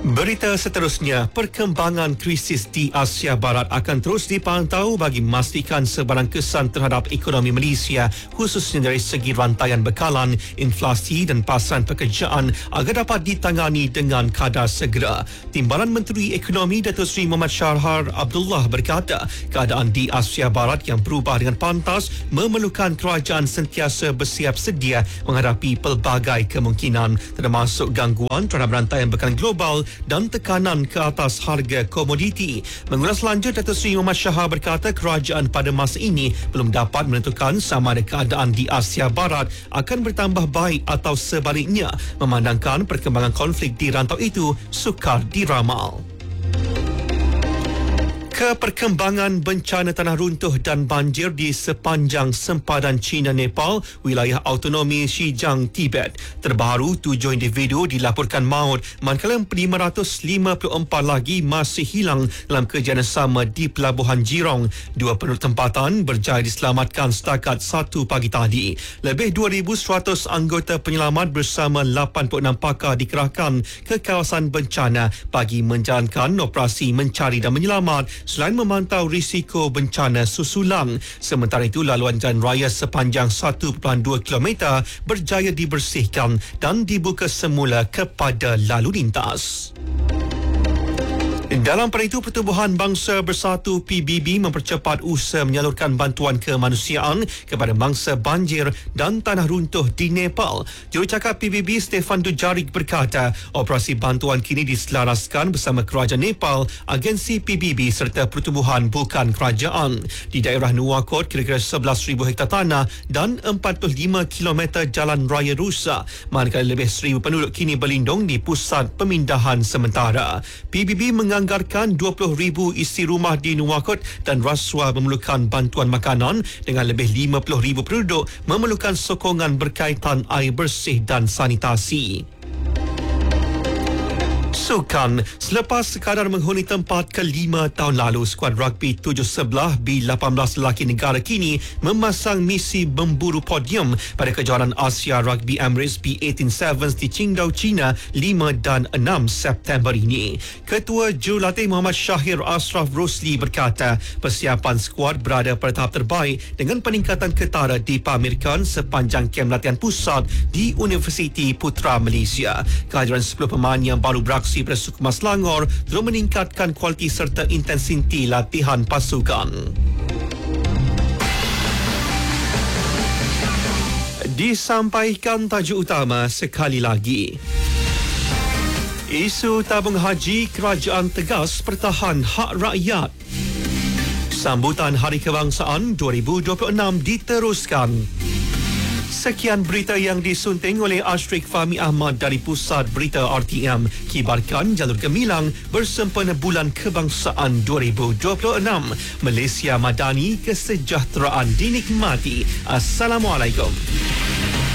Berita seterusnya, perkembangan krisis di Asia Barat akan terus dipantau bagi memastikan sebarang kesan terhadap ekonomi Malaysia, khususnya dari segi rantaian bekalan, inflasi dan pasaran pekerjaan agar dapat ditangani dengan kadar segera. Timbalan Menteri Ekonomi Datuk Seri Muhammad Shahrar Abdullah berkata, keadaan di Asia Barat yang berubah dengan pantas memerlukan kerajaan sentiasa bersiap sedia menghadapi pelbagai kemungkinan, termasuk gangguan terhadap rantaian bekalan global dan tekanan ke atas harga komoditi. Mengulas lanjut, Datuk Seri Muhammad Shahrar berkata kerajaan pada masa ini belum dapat menentukan sama ada keadaan di Asia Barat akan bertambah baik atau sebaliknya, memandangkan perkembangan konflik di rantau itu sukar diramal. Perkembangan bencana tanah runtuh dan banjir di sepanjang sempadan China-Nepal, wilayah autonomi Xinjiang, Tibet. Terbaru, 7 individu dilaporkan maut, manakala 554 lagi masih hilang dalam kejadian sama di Pelabuhan Jirong. 2 penduduk tempatan berjaya diselamatkan setakat 1 pagi tadi. Lebih 2,100 anggota penyelamat bersama 86 pakar dikerahkan ke kawasan bencana bagi menjalankan operasi mencari dan menyelamat selain memantau risiko bencana susulan. Sementara itu, laluan jalan raya sepanjang 1.2 km berjaya dibersihkan dan dibuka semula kepada lalu lintas. Dalam pada itu, Pertubuhan Bangsa Bersatu PBB mempercepat usaha menyalurkan bantuan kemanusiaan kepada bangsa banjir dan tanah runtuh di Nepal. Jurucakap PBB Stefan Dujarric berkata, operasi bantuan kini diselaraskan bersama kerajaan Nepal, agensi PBB serta pertubuhan bukan kerajaan. Di daerah Nuwakot, kira-kira 11,000 hektar tanah dan 45 km jalan raya rusak, manakala lebih 1,000 penduduk kini berlindung di pusat pemindahan sementara. PBB menganggarkan 20,000 isi rumah di Nuwakot dan Rasuah memerlukan bantuan makanan, dengan lebih 50,000 penduduk memerlukan sokongan berkaitan air bersih dan sanitasi. Sukan. Selepas sekadar menghuni tempat ke-5 tahun lalu, skuad rugby 7 sebelah B18 lelaki negara kini memasang misi memburu podium pada kejuaraan Asia Rugby Emirates B18 Sevens di Qingdao, China 5 dan 6 September ini. Ketua Jurulatih Muhammad Syahir Ashraf Rosli berkata, persiapan skuad berada pada tahap terbaik dengan peningkatan ketara dipamerkan sepanjang kem latihan pusat di Universiti Putra Malaysia. Kehadiran 10 pemain yang baru beraksi pada Sukma Selangor terus meningkatkan kualiti serta intensiti latihan pasukan. Disampaikan tajuk utama sekali lagi. Isu tabung haji, kerajaan tegas pertahan hak rakyat. Sambutan Hari Kebangsaan 2026 diteruskan. Sekian berita yang disunting oleh Ashrik Fahmi Ahmad dari Pusat Berita RTM. Kibarkan jalur gemilang bersempena Bulan Kebangsaan 2026. Malaysia Madani, kesejahteraan dinikmati. Assalamualaikum.